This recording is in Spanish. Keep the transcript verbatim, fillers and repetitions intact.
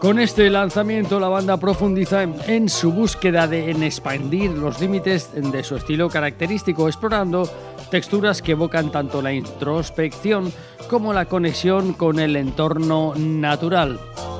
Con este lanzamiento la banda profundiza en, en su búsqueda de en expandir los límites de su estilo característico, explorando texturas que evocan tanto la introspección como la conexión con el entorno natural.